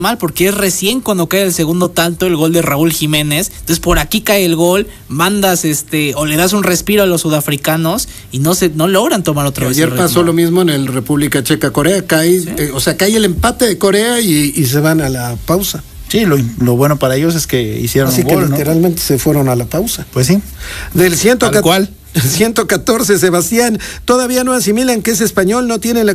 mal porque es recién cuando cae el segundo tanto, el gol de Raúl Jiménez. Entonces por aquí cae el gol, mandas o le das un respiro a los sudafricanos y no logran tomar otra vez. Ayer pasó lo mismo en el República Checa Corea, cae, ¿sí? Cae el empate de Corea y se van a la pausa. Sí, lo bueno para ellos es que hicieron así un gol, que literalmente, ¿no? Se fueron a la pausa. Pues sí. Del 114, Sebastián, todavía no asimilan que es español, no tiene la